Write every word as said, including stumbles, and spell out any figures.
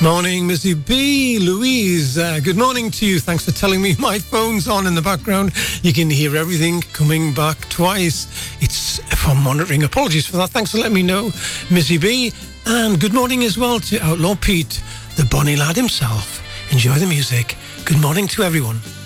Morning, Missy B. Louise, uh, good morning to you. Thanks for telling me my phone's on in the background. You can hear everything coming back twice. It's for monitoring. Apologies for that. Thanks for letting me know, Missy B. And good morning as well to Outlaw Pete, the Bonnie lad himself. Enjoy the music. Good morning to everyone.